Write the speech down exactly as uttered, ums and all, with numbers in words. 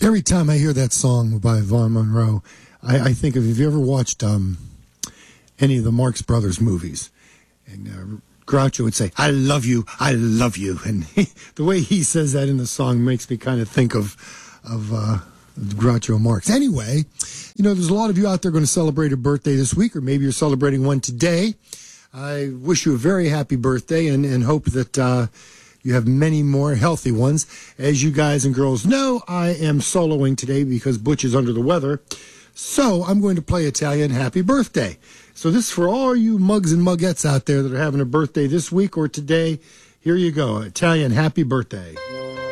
Every time I hear that song by Vaughn Monroe, I, I think of, have you ever watched um, any of the Marx Brothers movies? And uh, Groucho would say, I love you, I love you. And he, the way he says that in the song makes me kind of think of, of uh, Groucho Marx. Anyway, you know, there's a lot of you out there going to celebrate a birthday this week, or maybe you're celebrating one today. I wish you a very happy birthday and, and hope that uh, you have many more healthy ones. As you guys and girls know, I am soloing today because Butch is under the weather. So I'm going to play Italian Happy Birthday. So this is for all you mugs and mugettes out there that are having a birthday this week or today. Here you go, Italian Happy Birthday.